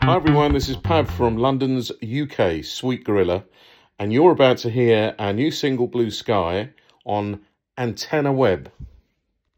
Hi everyone, this is Pav from London's UK Sweet Gorilla, and you're about to hear our new single Blue Sky on Antenna Web.